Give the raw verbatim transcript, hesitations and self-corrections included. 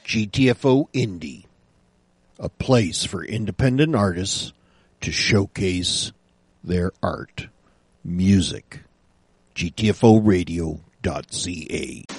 G T F O Indie, a place for independent artists to showcase their art. Music. G T F O radio dot C A.